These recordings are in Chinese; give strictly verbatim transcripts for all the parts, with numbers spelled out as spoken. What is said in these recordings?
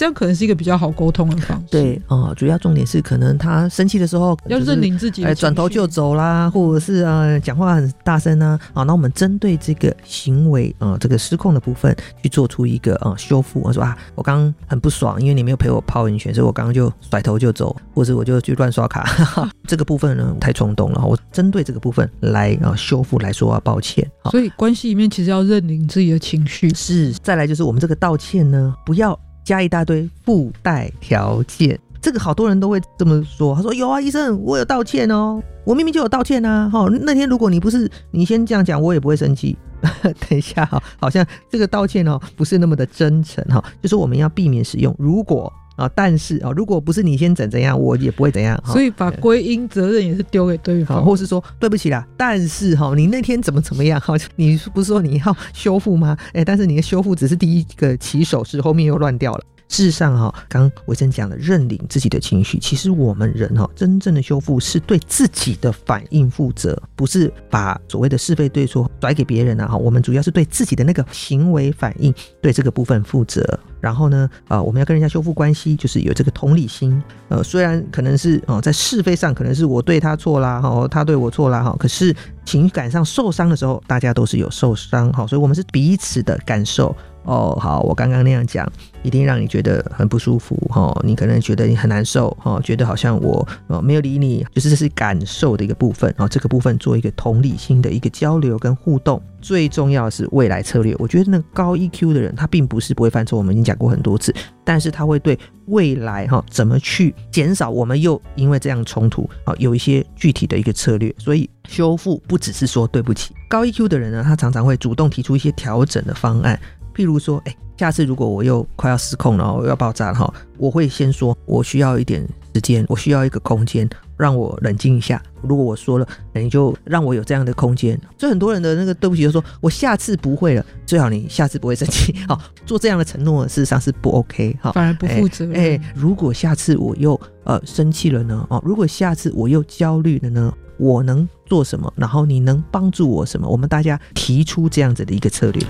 这样可能是一个比较好沟通的方式。 对、呃、主要重点是可能他生气的时候、就是、 要认领自己的情绪， 转头就走啦，或者是呃讲话很大声啊，好，那我们针对这个行为呃这个失控的部分去做出一个呃修复。我说啊，我刚刚很不爽，因为你没有陪我泡温泉，所以我刚刚就甩头就走，或者我就去乱刷卡这个部分呢太冲动了，我针对这个部分来呃修复来说啊抱歉。 所以关系里面其实要认领自己的情绪。 是，再来就是我们这个道歉呢，不要加一大堆附带条件。这个好多人都会这么说，他说有啊医生，我有道歉哦，我明明就有道歉啊、哦、那天如果你不是你先这样讲，我也不会生气等一下、哦、好像这个道歉哦不是那么的真诚、哦、就是我们要避免使用如果啊、但是啊、如果不是你先怎怎样，我也不会怎样、 所以把归因责任也是丢给对方、 啊、或是说对不起啦，但是哈、你那天怎么怎么样哈，你不是说你要修复吗？哎，但是你的修复只是第一个起手式，后面又乱掉了。事实上哈，刚刚维珍讲的认领自己的情绪，其实我们人哈真正的修复是对自己的反应负责，不是把所谓的是非对错甩给别人啊。我们主要是对自己的那个行为反应对这个部分负责。然后呢，呃，我们要跟人家修复关系，就是有这个同理心。呃，虽然可能是、呃、在是非上可能是我对他错啦，哦、他对我错啦，哦、可是情感上受伤的时候，大家都是有受伤，哦、所以我们是彼此的感受。哦，好，我刚刚那样讲一定让你觉得很不舒服、哦、你可能觉得你很难受、哦、觉得好像我、呃、没有理你，就是这是感受的一个部分、哦、这个部分做一个同理心的一个交流跟互动。最重要的是未来策略，我觉得那个高 E Q 的人他并不是不会犯错，我们已经讲过很多次，但是他会对未来、哦、怎么去减少我们又因为这样冲突、哦、有一些具体的一个策略。所以修复不只是说对不起，高 E Q 的人呢，他常常会主动提出一些调整的方案。譬如说，哎，下次如果我又快要失控了，我要爆炸了，我会先说我需要一点时间，我需要一个空间让我冷静一下。如果我说了，你就让我有这样的空间。所以很多人的那个对不起就说我下次不会了，最好你下次不会生气。好，做这样的承诺事实上是不 OK， 反而不负责任。 哎，如果下次我又呃生气了呢？哦，如果下次我又焦虑了呢？我能做什么？然后你能帮助我什么？我们大家提出这样子的一个策略。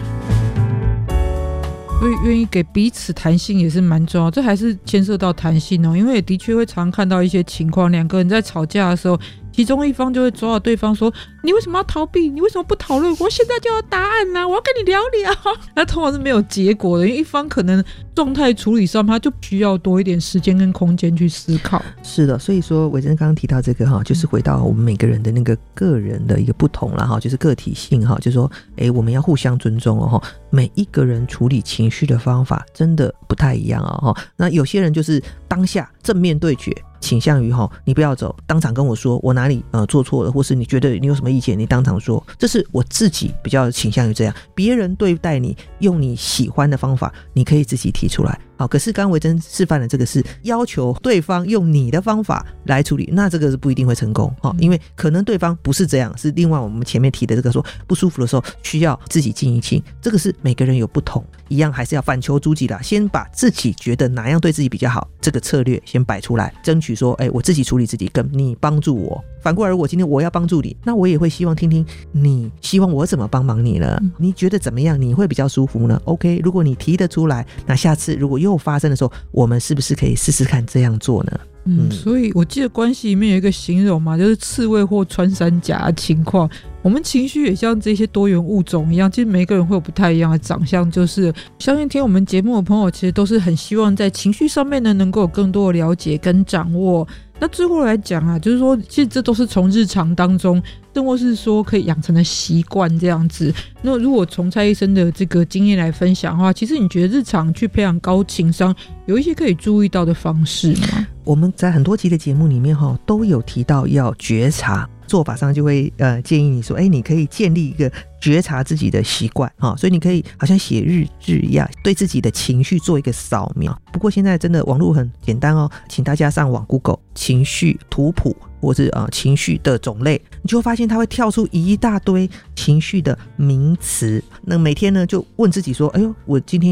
所以愿意给彼此弹性也是蛮重要，这还是牵涉到弹性哦。因为也的确会常看到一些情况，两个人在吵架的时候，其中一方就会抓到对方说，你为什么要逃避，你为什么不讨论，我现在就有答案啊，我要跟你聊聊。那通常是没有结果的，因为一方可能状态处理上他就需要多一点时间跟空间去思考。 是的，所以说维珍刚刚提到这个哈，就是回到我们每个人的那个个人的一个不同啦哈，就是个体性哈，就是说哎，我们要互相尊重哦，每一个人处理情绪的方法真的不太一样哦。那有些人就是当下正面对决，倾向于你不要走，当场跟我说我哪里、呃、做错了，或是你觉得你有什么意见你当场说，这是我自己比较倾向于这样。别人对待你用你喜欢的方法，你可以自己提出来。好，可是刚刚维珍示范的这个是要求对方用你的方法来处理，那这个是不一定会成功、哦、因为可能对方不是这样，是另外我们前面提的这个说不舒服的时候需要自己静一静，这个是每个人有不同，一样还是要反求诸己啦，先把自己觉得哪样对自己比较好这个策略先摆出来，争取说哎，我自己处理自己跟你帮助我。反过来如果今天我要帮助你，那我也会希望听听你希望我怎么帮忙你呢、嗯、你觉得怎么样你会比较舒服呢？ OK， 如果你提得出来，那下次如果又发生的时候，我们是不是可以试试看这样做呢？ 嗯，所以我记得关系里面有一个形容嘛，就是刺猬或穿山甲的情况。我们情绪也像这些多元物种一样，其实每个人会有不太一样的长相，就是相信听我们节目的朋友其实都是很希望在情绪上面呢能够有更多的了解跟掌握。那最后来讲啊，就是说其实这都是从日常当中甚或是说可以养成的习惯这样子。那如果从蔡医生的这个经验来分享的话，其实你觉得日常去培养高情商有一些可以注意到的方式吗？ 我们在很多集的节目里面都有提到要觉察，做法上就会呃建议你说，哎，你可以建立一个觉察自己的习惯、哦、所以你可以好像写日志一样，对自己的情绪做一个扫描。不过现在真的网络很简单哦，请大家上网 Google 情绪图谱或是、呃、情绪的种类，你就会发现它会跳出一大堆情绪的名词。那每天呢就问自己说，哎呦，我今天有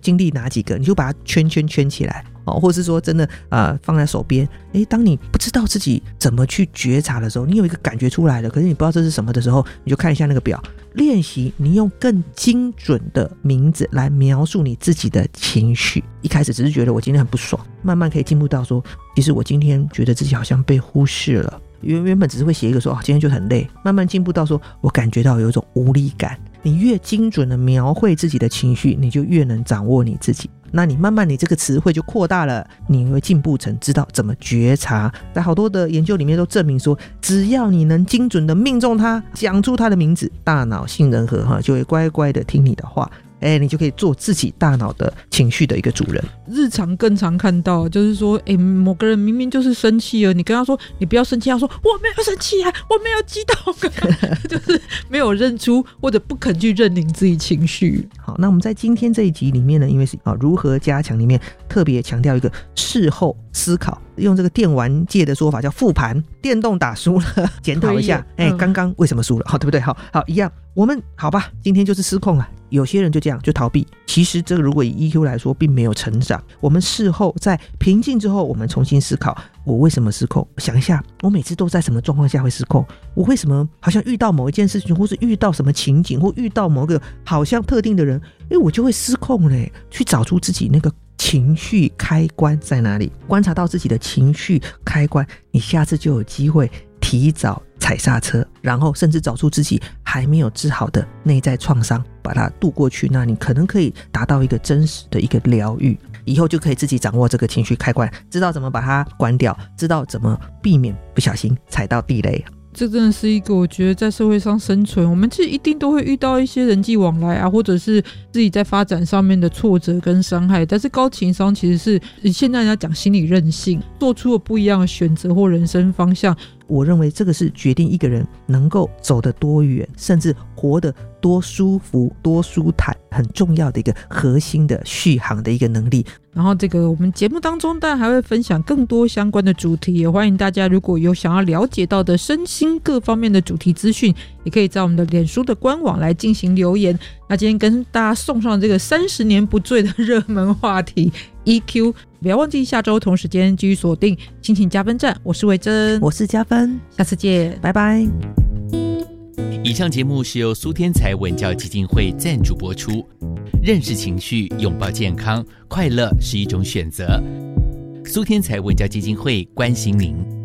经历哪几个，你就把它圈圈圈起来哦，或是说真的呃放在手边。诶，当你不知道自己怎么去觉察的时候，你有一个感觉出来了，可是你不知道这是什么的时候，你就看一下那个表，练习你用更精准的名字来描述你自己的情绪。一开始只是觉得我今天很不爽，慢慢可以进步到说，其实我今天觉得自己好像被忽视了。原原本只是会写一个说、哦、今天就很累，慢慢进步到说我感觉到有一种无力感。你越精准的描绘自己的情绪，你就越能掌握你自己。那你慢慢你这个词汇就扩大了，你会进步成知道怎么觉察。在好多的研究里面都证明说，只要你能精准的命中它，讲出它的名字，大脑杏仁核就会乖乖的听你的话。哎，你就可以做自己大脑的情绪的一个主人。 日常更常看到就是说，哎，某个人明明就是生气了，你跟他说你不要生气，他说我没有生气啊，我没有激动就是没有认出或者不肯去认领自己情绪。 好，那我们在今天这一集里面呢，因为是啊如何加强里面特别强调一个事后思考，用这个电玩界的说法叫复盘，电动打输了检讨一下，哎、嗯，刚刚为什么输了，好，对不对？好好一样，我们好吧，今天就是失控了。有些人就这样就逃避，其实这个如果以 E Q 来说并没有成长。我们事后在平静之后，我们重新思考我为什么失控，想一下我每次都在什么状况下会失控，我为什么好像遇到某一件事情，或是遇到什么情景，或遇到某个好像特定的人，哎，我就会失控嘞。去找出自己那个情绪开关在哪里，观察到自己的情绪开关，你下次就有机会提早踩刹车，然后甚至找出自己还没有治好的内在创伤，把它渡过去，那你可能可以达到一个真实的一个疗愈，以后就可以自己掌握这个情绪开关，知道怎么把它关掉，知道怎么避免不小心踩到地雷。 这真的是一个我觉得在社会上生存，我们其实一定都会遇到一些人际往来啊，或者是自己在发展上面的挫折跟伤害，但是高情商其实是现在人家讲心理韧性，做出了不一样的选择或人生方向。 我认为这个是决定一个人能够走得多远，甚至活得多舒服多舒坦很重要的一个核心的续航的一个能力。 然后这个我们节目当中当然还会分享更多相关的主题，也欢迎大家如果有想要了解到的身心各方面的主题资讯，也可以在我们的脸书的官网来进行留言。那今天跟大家送上这个三十年不醉的热门话题 E Q， 不要忘记下周同时间继续锁定心情加分站。我是维珍， 我是加分， 下次见， 拜拜。 以上节目是由苏天才文教基金会赞助播出。认识情绪，拥抱健康，快乐是一种选择。苏天才文教基金会关心您。